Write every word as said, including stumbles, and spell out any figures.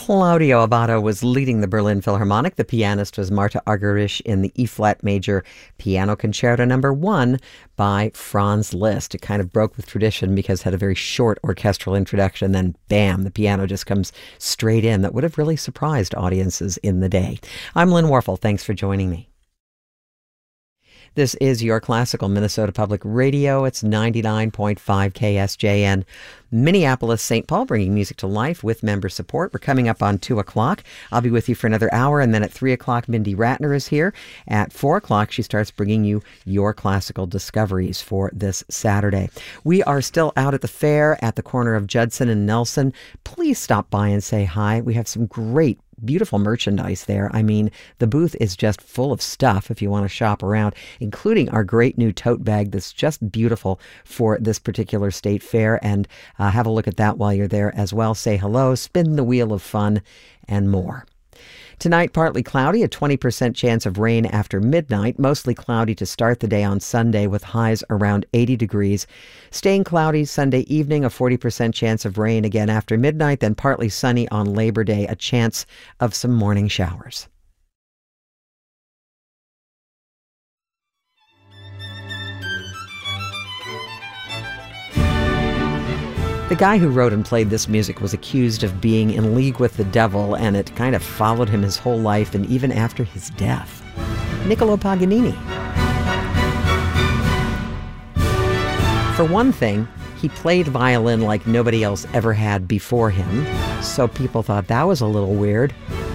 Claudio Abbado was leading the Berlin Philharmonic. The pianist was Marta Argerich in the E-flat major piano concerto number one by Franz Liszt. It kind of broke with tradition because it had a very short orchestral introduction, then bam, the piano just comes straight in. That would have really surprised audiences in the day. I'm Lynn Warfel. Thanks for joining me. This is your classical Minnesota Public Radio. It's ninety-nine point five K S J N, Minneapolis, Saint Paul, bringing music to life with member support. We're coming up on two o'clock. I'll be with you for another hour, and then at three o'clock, Mindy Ratner is here. At four o'clock, she starts bringing you your classical discoveries for this Saturday. We are still out at the fair at the corner of Judson and Nelson. Please stop by and say hi. We have some great beautiful merchandise there. I mean, the booth is just full of stuff if you want to shop around, including our great new tote bag that's just beautiful for this particular state fair. And uh, have a look at that while you're there as well. Say hello, spin the wheel of fun, and more. Tonight, partly cloudy, a twenty percent chance of rain after midnight. Mostly cloudy to start the day on Sunday with highs around eighty degrees. Staying cloudy Sunday evening, a forty percent chance of rain again after midnight. Then partly sunny on Labor Day, a chance of some morning showers. The guy who wrote and played this music was accused of being in league with the devil, and it kind of followed him his whole life and even after his death. Niccolo Paganini. For one thing, he played violin like nobody else ever had before him, so people thought that was a little weird.